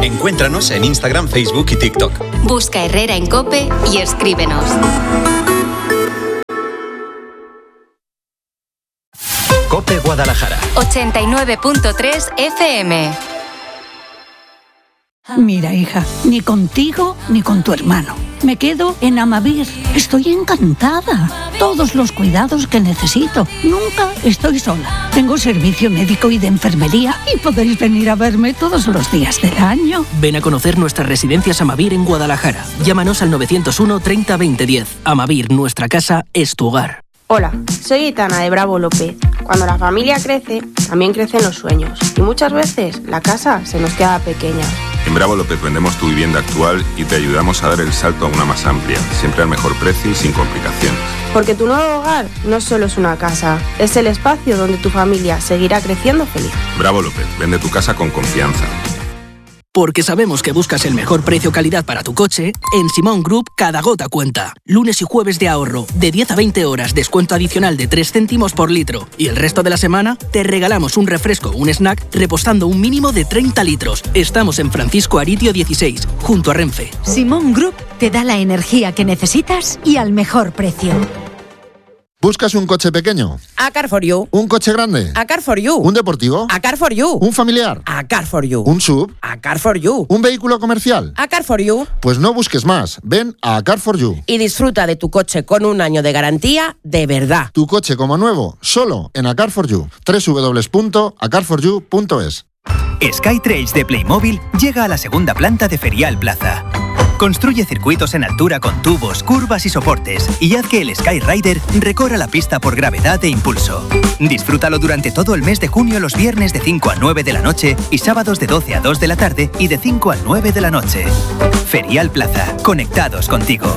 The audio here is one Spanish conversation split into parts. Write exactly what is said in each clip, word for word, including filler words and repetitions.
Encuéntranos en Instagram, Facebook y TikTok. Busca Herrera en COPE y escríbenos. COPE Guadalajara. ochenta y nueve punto tres F M. Mira, hija, ni contigo ni con tu hermano. Me quedo en Amavir. Estoy encantada. Todos los cuidados que necesito. Nunca estoy sola. Tengo servicio médico y de enfermería y podéis venir a verme todos los días del año. Ven a conocer nuestras residencias Amavir en Guadalajara. Llámanos al nueve cero uno treinta veinte diez. Amavir, nuestra casa es tu hogar. Hola, soy Aitana de Bravo López. Cuando la familia crece, también crecen los sueños. Y muchas veces la casa se nos queda pequeña. En Bravo López vendemos tu vivienda actual y te ayudamos a dar el salto a una más amplia, siempre al mejor precio y sin complicaciones. Porque tu nuevo hogar no solo es una casa, es el espacio donde tu familia seguirá creciendo feliz. Bravo López, vende tu casa con confianza. Porque sabemos que buscas el mejor precio-calidad para tu coche, en Simón Group cada gota cuenta. Lunes y jueves de ahorro, de diez a veinte horas, descuento adicional de tres céntimos por litro. Y el resto de la semana te regalamos un refresco o un snack repostando un mínimo de treinta litros. Estamos en Francisco Aritio dieciséis, junto a Renfe. Simón Group te da la energía que necesitas y al mejor precio. ¿Buscas un coche pequeño? A Car for You. ¿Un coche grande? A Car for You. ¿Un deportivo? A Car for You. ¿Un familiar? A Car for You. ¿Un sub? A Car for You. ¿Un vehículo comercial? A Car for You. Pues no busques más. Ven a Car for You. Y disfruta de tu coche con un año de garantía de verdad. Tu coche como nuevo, solo en A Car for You. doble u doble u doble u punto a car for you punto es. Skytrails de Playmobil llega a la segunda planta de Ferial Plaza. Construye circuitos en altura con tubos, curvas y soportes y haz que el Skyrider recorra la pista por gravedad e impulso. Disfrútalo durante todo el mes de junio los viernes de cinco a nueve de la noche y sábados de doce a dos de la tarde y de cinco a nueve de la noche. Ferial Plaza, conectados contigo.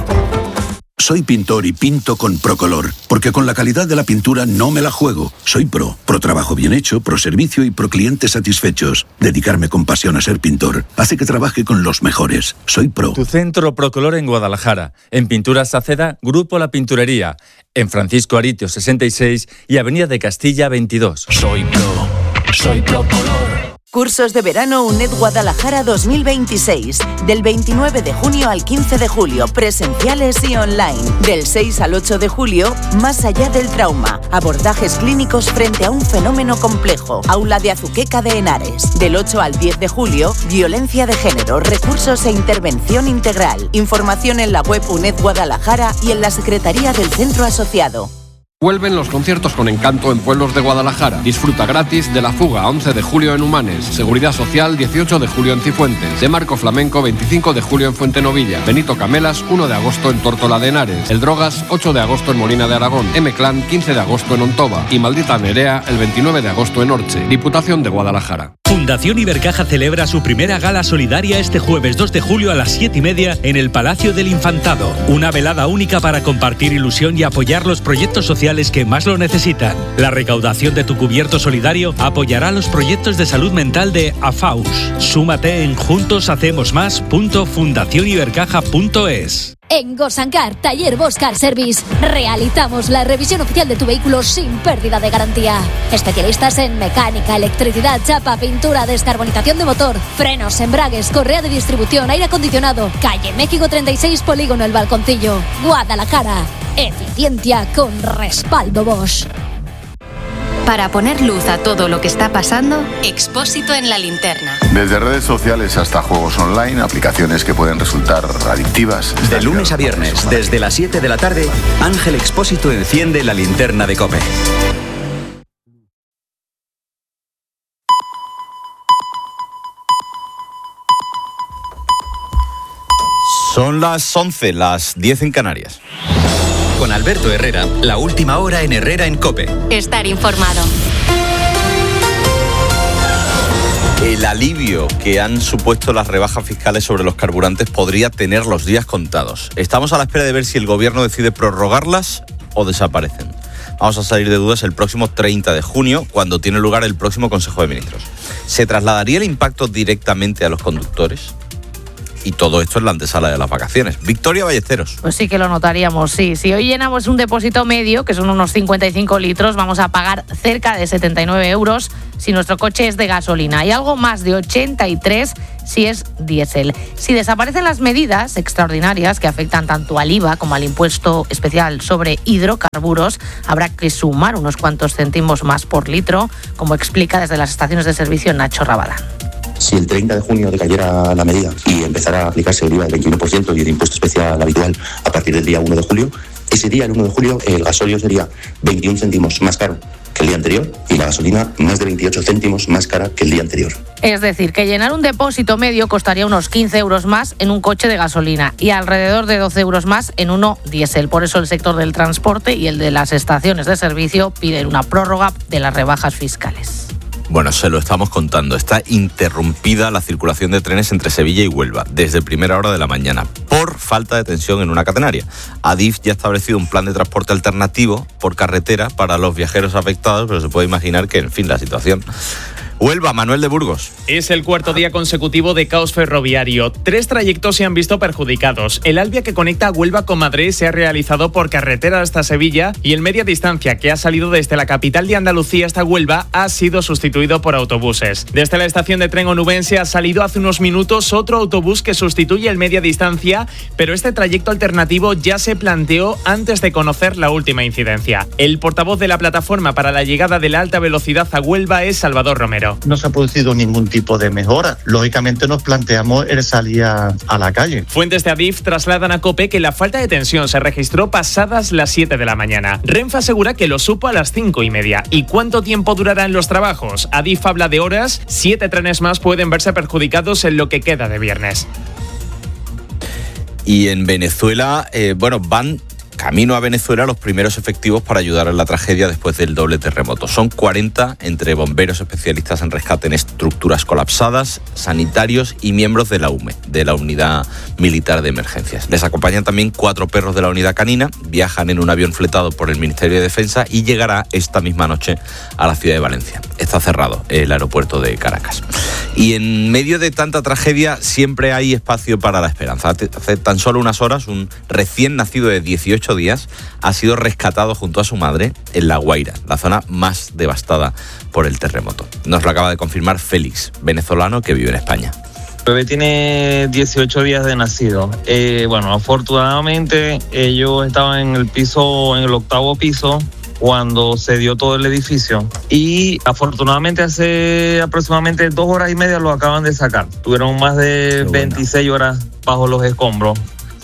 Soy pintor y pinto con Procolor, porque con la calidad de la pintura no me la juego. Soy pro, pro trabajo bien hecho, pro servicio y pro clientes satisfechos. Dedicarme con pasión a ser pintor hace que trabaje con los mejores. Soy pro. Tu centro Procolor en Guadalajara. En Pinturas Saceda, Grupo La Pinturería. En Francisco Aritio sesenta y seis y Avenida de Castilla veintidós. Soy pro, soy Procolor. Cursos de verano UNED Guadalajara dos mil veintiséis. Del veintinueve de junio al quince de julio, presenciales y online. Del seis al ocho de julio, Más allá del trauma. Abordajes clínicos frente a un fenómeno complejo. Aula de Azuqueca de Henares. Del ocho al diez de julio, Violencia de género, recursos e intervención integral. Información en la web UNED Guadalajara y en la Secretaría del Centro Asociado. Vuelven los conciertos con encanto en pueblos de Guadalajara. Disfruta gratis de La Fuga, once de julio en Humanes. Seguridad Social, dieciocho de julio en Cifuentes. De Marco Flamenco, veinticinco de julio en Fuentenovilla. Benito Camelas, uno de agosto en Tórtola de Henares. El Drogas, ocho de agosto en Molina de Aragón. M-Clan, quince de agosto en Ontoba. Y Maldita Nerea, el veintinueve de agosto en Orche. Diputación de Guadalajara. Fundación Ibercaja celebra su primera gala solidaria este jueves dos de julio a las siete y media en el Palacio del Infantado. Una velada única para compartir ilusión y apoyar los proyectos sociales que más lo necesitan. La recaudación de tu cubierto solidario apoyará los proyectos de salud mental de AFAUS. Súmate en juntos hacemos más punto fundación ibercaja punto es. En Gosancar, Taller Bosch Car Service, realizamos la revisión oficial de tu vehículo sin pérdida de garantía. Especialistas en mecánica, electricidad, chapa, pintura, descarbonización de motor, frenos, embragues, correa de distribución, aire acondicionado. Calle México treinta y seis, Polígono El Balconcillo, Guadalajara. Eficiencia con respaldo Bosch. Para poner luz a todo lo que está pasando, Expósito en la linterna. Desde redes sociales hasta juegos online, aplicaciones que pueden resultar adictivas. De lunes a viernes, desde las siete de la tarde, Ángel Expósito enciende la linterna de COPE. Son las once, las diez en Canarias. Con Alberto Herrera, la última hora en Herrera en COPE. Estar informado. El alivio que han supuesto las rebajas fiscales sobre los carburantes podría tener los días contados. Estamos a la espera de ver si el gobierno decide prorrogarlas o desaparecen. Vamos a salir de dudas el próximo treinta de junio, cuando tiene lugar el próximo Consejo de Ministros. ¿Se trasladaría el impacto directamente a los conductores? Y todo esto en la antesala de las vacaciones. Victoria Ballesteros. Pues sí que lo notaríamos, sí. Si hoy llenamos un depósito medio, que son unos cincuenta y cinco litros, vamos a pagar cerca de setenta y nueve euros si nuestro coche es de gasolina. Y algo más de ochenta y tres si es diésel. Si desaparecen las medidas extraordinarias que afectan tanto al I V A como al impuesto especial sobre hidrocarburos, habrá que sumar unos cuantos céntimos más por litro, como explica desde las estaciones de servicio Nacho Rabadán. Si el treinta de junio decayera la medida y empezara a aplicarse el I V A del veintiuno por ciento y el impuesto especial habitual a partir del día uno de julio, ese día, el uno de julio, el gasóleo sería veintiún céntimos más caro que el día anterior y la gasolina más de veintiocho céntimos más cara que el día anterior. Es decir, que llenar un depósito medio costaría unos quince euros más en un coche de gasolina y alrededor de doce euros más en uno diésel. Por eso el sector del transporte y el de las estaciones de servicio piden una prórroga de las rebajas fiscales. Bueno, se lo estamos contando. Está interrumpida la circulación de trenes entre Sevilla y Huelva desde primera hora de la mañana por falta de tensión en una catenaria. Adif ya ha establecido un plan de transporte alternativo por carretera para los viajeros afectados, pero se puede imaginar que, en fin, la situación... Huelva, Manuel de Burgos. Es el cuarto día consecutivo de caos ferroviario. Tres trayectos se han visto perjudicados. El Alvia que conecta Huelva con Madrid se ha realizado por carretera hasta Sevilla y el media distancia que ha salido desde la capital de Andalucía hasta Huelva ha sido sustituido por autobuses. Desde la estación de tren onubense ha salido hace unos minutos otro autobús que sustituye el media distancia, pero este trayecto alternativo ya se planteó antes de conocer la última incidencia. El portavoz de la plataforma para la llegada de la alta velocidad a Huelva es Salvador Romero. No se ha producido ningún tipo de mejora. Lógicamente nos planteamos el salir a, a la calle. Fuentes de Adif trasladan a COPE que la falta de tensión se registró pasadas las siete de la mañana. Renfe asegura que lo supo a las cinco y media. ¿Y cuánto tiempo durarán los trabajos? Adif habla de horas. Siete trenes más pueden verse perjudicados en lo que queda de viernes. Y en Venezuela, eh, bueno, van... camino a Venezuela los primeros efectivos para ayudar en la tragedia después del doble terremoto. Son cuarenta entre bomberos especialistas en rescate en estructuras colapsadas, sanitarios y miembros de la U M E, de la Unidad Militar de Emergencias. Les acompañan también cuatro perros de la unidad canina, viajan en un avión fletado por el Ministerio de Defensa y llegará esta misma noche a la ciudad de Valencia. Está cerrado el aeropuerto de Caracas. Y en medio de tanta tragedia siempre hay espacio para la esperanza. Hace tan solo unas horas un recién nacido de dieciocho días ha sido rescatado junto a su madre en La Guaira, la zona más devastada por el terremoto. Nos lo acaba de confirmar Félix, venezolano que vive en España. El bebé tiene dieciocho días de nacido. Eh, bueno, afortunadamente ellos estaban en el piso, en el octavo piso, cuando se dio todo el edificio y afortunadamente hace aproximadamente dos horas y media lo acaban de sacar. Tuvieron más de veintiséis horas bajo los escombros.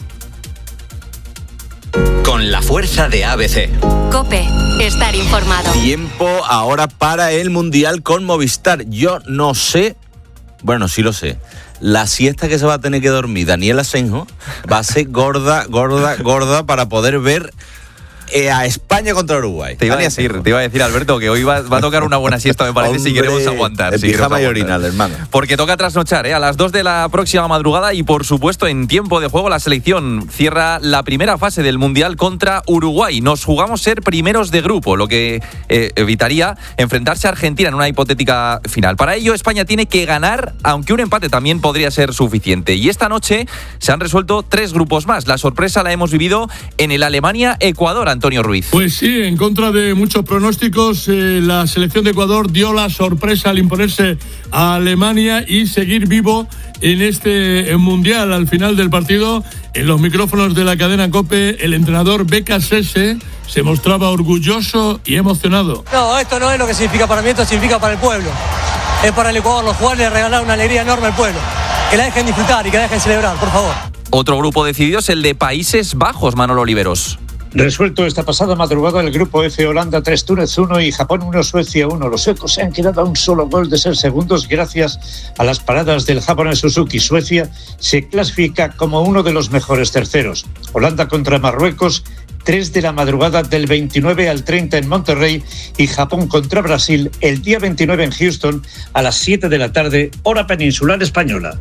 Con la fuerza de A B C. COPE, estar informado. Tiempo ahora para el Mundial con Movistar. Yo no sé, bueno, sí lo sé, la siesta que se va a tener que dormir Daniel Asenjo va a ser gorda, gorda, gorda para poder ver a España contra Uruguay. Te iba a decir, te iba a decir, Alberto, que hoy va, va a tocar una buena siesta, me parece. Hombre, si queremos aguantar. Si queremos aguantar. Orinal, hermano. Porque toca trasnochar, ¿eh? A las dos de la próxima madrugada y, por supuesto, en tiempo de juego, la selección cierra la primera fase del Mundial contra Uruguay. Nos jugamos ser primeros de grupo, lo que eh, evitaría enfrentarse a Argentina en una hipotética final. Para ello, España tiene que ganar, aunque un empate también podría ser suficiente. Y esta noche se han resuelto tres grupos más. La sorpresa la hemos vivido en el Alemania-Ecuador. Antonio Ruiz. Pues sí, en contra de muchos pronósticos, eh, la selección de Ecuador dio la sorpresa al imponerse a Alemania y seguir vivo en este Mundial. Al final del partido, en los micrófonos de la cadena COPE, el entrenador Becas Sese se mostraba orgulloso y emocionado. No, esto no es lo que significa para mí, esto significa para el pueblo. Es para el Ecuador, los jugadores regalar una alegría enorme al pueblo. Que la dejen disfrutar y que la dejen celebrar, por favor. Otro grupo decidido es el de Países Bajos, Manolo Oliveros. Resuelto esta pasada madrugada el grupo F, Holanda tres, Túnez uno y Japón uno, Suecia uno. Los suecos se han quedado a un solo gol de ser segundos gracias a las paradas del japonés Suzuki. Suecia se clasifica como uno de los mejores terceros. Holanda contra Marruecos, tres de la madrugada del veintinueve al treinta en Monterrey, y Japón contra Brasil el día veintinueve en Houston a las siete de la tarde, hora peninsular española.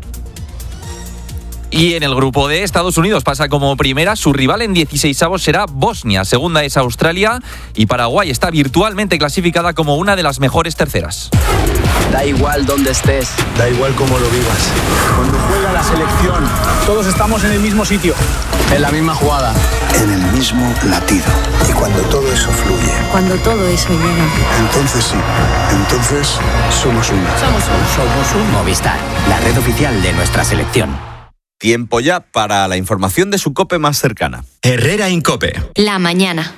Y en el grupo D, Estados Unidos pasa como primera, su rival en dieciseisavos será Bosnia, segunda es Australia y Paraguay está virtualmente clasificada como una de las mejores terceras. Da igual dónde estés, da igual cómo lo vivas. Cuando juega la selección, todos estamos en el mismo sitio. En la misma jugada. En el mismo latido. Y cuando todo eso fluye. Cuando todo eso llega. Entonces sí. Entonces somos uno. Somos uno. Somos un Movistar, la red oficial de nuestra selección. Tiempo ya para la información de su COPE más cercana. Herrera Incope. La mañana.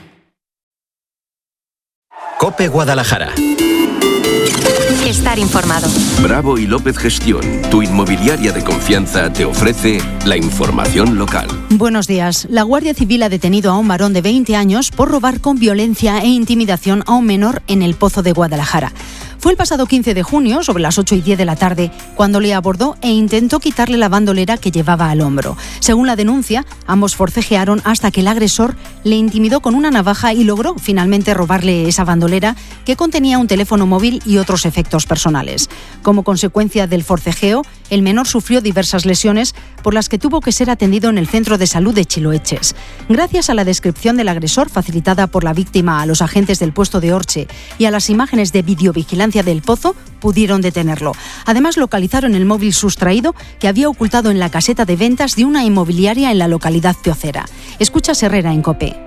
COPE Guadalajara. Estar informado. Bravo y López Gestión, tu inmobiliaria de confianza, te ofrece la información local. Buenos días. La Guardia Civil ha detenido a un varón de veinte años por robar con violencia e intimidación a un menor en el Pozo de Guadalajara. Fue el pasado quince de junio, sobre las ocho y diez de la tarde, cuando le abordó e intentó quitarle la bandolera que llevaba al hombro. Según la denuncia, ambos forcejearon hasta que el agresor le intimidó con una navaja y logró finalmente robarle esa bandolera que contenía un teléfono móvil y otros efectos personales. Como consecuencia del forcejeo, el menor sufrió diversas lesiones por las que tuvo que ser atendido en el Centro de Salud de Chiloeches. Gracias a la descripción del agresor facilitada por la víctima a los agentes del puesto de Orche y a las imágenes de videovigilancia del Pozo, pudieron detenerlo. Además, localizaron el móvil sustraído que había ocultado en la caseta de ventas de una inmobiliaria en la localidad piocera. Escucha Herrera en COPE.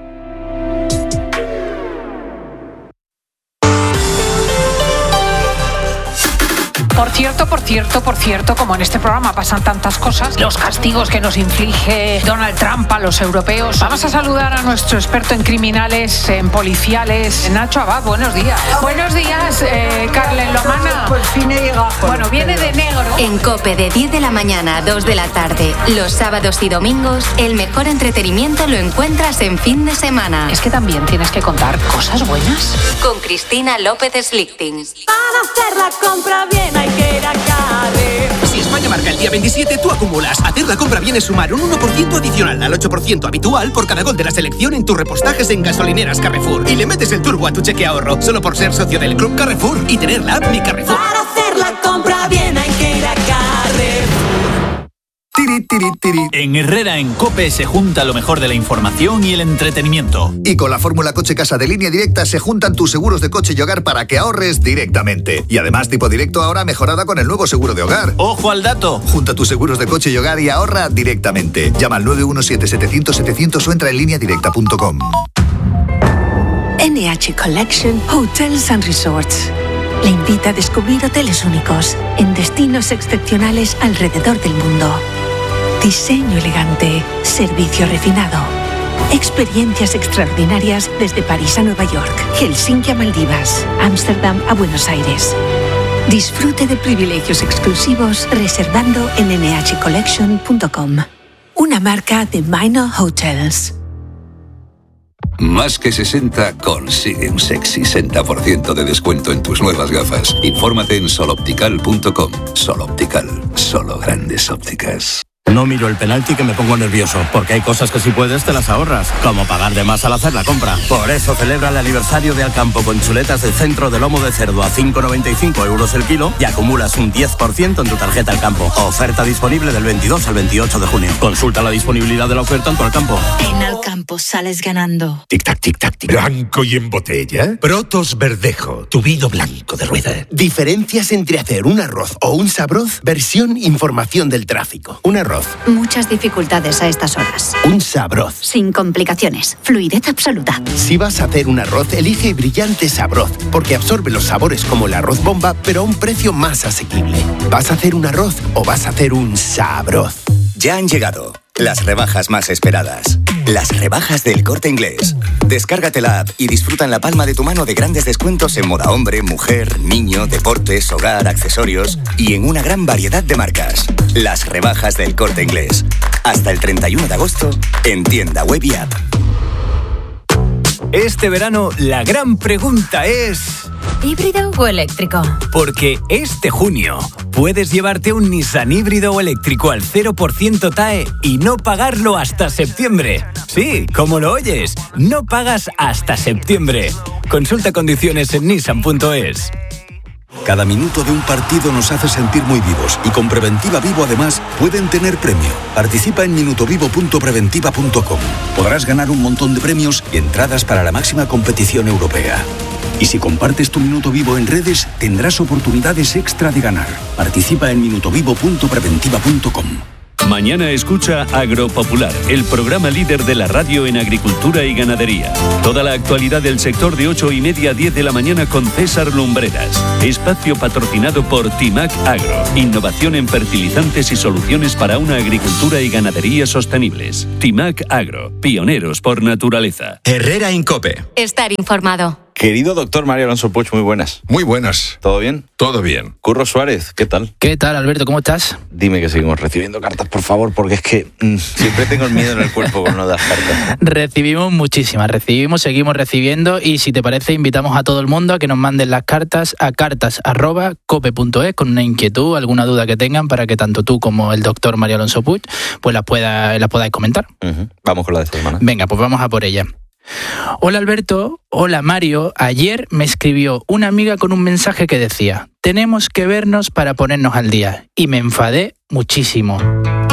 Por cierto, por cierto, por cierto, como en este programa pasan tantas cosas, los castigos que nos inflige Donald Trump a los europeos. Vamos a saludar a nuestro experto en criminales, en policiales, Nacho Abad. Buenos días. Buenos días, eh, Carlen Lomana. Por fin he llegado. Bueno, viene de negro. En COPE de diez de la mañana a dos de la tarde, los sábados y domingos, el mejor entretenimiento lo encuentras en fin de semana. Es que también tienes que contar cosas buenas. Con Cristina López Slichting. Para hacer la compra bien hay que ir a Carrer. Si España marca el día veintisiete, tú acumulas. Hacer la compra bien es sumar un uno por ciento adicional al ocho por ciento habitual por cada gol de la selección en tus repostajes en gasolineras Carrefour. Y le metes el turbo a tu cheque ahorro, solo por ser socio del Club Carrefour y tener la app Mi Carrefour. Para hacer la compra bien hay que ir a Carrer. Tiri, tiri, tiri. En Herrera en COPE se junta lo mejor de la información y el entretenimiento. Y con la fórmula Coche Casa de Línea Directa se juntan tus seguros de coche y hogar para que ahorres directamente. Y además tipo directo ahora mejorada con el nuevo seguro de hogar. ¡Ojo al dato! Junta tus seguros de coche y hogar y ahorra directamente. Llama al nueve uno siete, setecientos, setecientos o entra en línea directa punto com. N H Collection Hotels and Resorts le invita a descubrir hoteles únicos en destinos excepcionales alrededor del mundo. Diseño elegante, servicio refinado, experiencias extraordinarias desde París a Nueva York, Helsinki a Maldivas, Ámsterdam a Buenos Aires. Disfrute de privilegios exclusivos reservando en N H collection punto com. Una marca de Minor Hotels. Más que sesenta consigue un sexy sesenta por ciento de descuento en tus nuevas gafas. Infórmate en sol optical punto com. Sol Optical, solo grandes ópticas. No miro el penalti que me pongo nervioso, porque hay cosas que si puedes te las ahorras, como pagar de más al hacer la compra. Por eso celebra el aniversario de Alcampo con chuletas del centro de lomo de cerdo a cinco con noventa y cinco euros el kilo y acumulas un diez por ciento en tu tarjeta Alcampo. Oferta disponible del veintidós al veintiocho de junio. Consulta la disponibilidad de la oferta en tu Alcampo. En Alcampo sales ganando. Tic-tac, tic-tac, tic. Blanco y en botella. Protos Verdejo, tu vino blanco de rueda. Diferencias entre hacer un arroz o un sabroz, versión información del tráfico. Un arroz. Muchas dificultades a estas horas. Un sabroz. Sin complicaciones. Fluidez absoluta. Si vas a hacer un arroz, elige Brillante Sabroz, porque absorbe los sabores como el arroz bomba, pero a un precio más asequible. ¿Vas a hacer un arroz o vas a hacer un sabroz? Ya han llegado las rebajas más esperadas. Las rebajas del Corte Inglés. Descárgate la app y disfruta en la palma de tu mano de grandes descuentos en moda hombre, mujer, niño, deportes, hogar, accesorios y en una gran variedad de marcas. Las rebajas del Corte Inglés. Hasta el treinta y uno de agosto en tienda web y app. Este verano la gran pregunta es... ¿híbrido o eléctrico? Porque este junio puedes llevarte un Nissan híbrido o eléctrico al cero por ciento T A E y no pagarlo hasta septiembre. Sí, como lo oyes, no pagas hasta septiembre. Consulta condiciones en nissan punto es. Cada minuto de un partido nos hace sentir muy vivos y con Preventiva Vivo además pueden tener premio. Participa en minutovivo punto preventiva punto com. Podrás ganar un montón de premios y entradas para la máxima competición europea. Y si compartes tu minuto vivo en redes, tendrás oportunidades extra de ganar. Participa en minutovivo punto preventiva punto com. Mañana escucha Agropopular, el programa líder de la radio en agricultura y ganadería. Toda la actualidad del sector de ocho y media a diez de la mañana con César Lumbreras. Espacio patrocinado por Timac Agro. Innovación en fertilizantes y soluciones para una agricultura y ganadería sostenibles. Timac Agro, pioneros por naturaleza. Herrera Incope. Estar informado. Querido doctor Mario Alonso Puig, muy buenas. Muy buenas. ¿Todo bien? Todo bien. Curro Suárez, ¿qué tal? ¿Qué tal, Alberto? ¿Cómo estás? Dime que seguimos recibiendo cartas, por favor, porque es que mmm, siempre tengo el miedo en el cuerpo con no dar cartas. Recibimos muchísimas, recibimos, seguimos recibiendo y si te parece invitamos a todo el mundo a que nos manden las cartas a cartas arroba cope punto es con una inquietud, alguna duda que tengan para que tanto tú como el doctor Mario Alonso Puig pues las, pueda, las podáis comentar. Uh-huh. Vamos con la de esta semana. Venga, pues vamos a por ella. Hola Alberto, hola Mario. Ayer me escribió una amiga con un mensaje que decía: tenemos que vernos para ponernos al día. Y me enfadé muchísimo.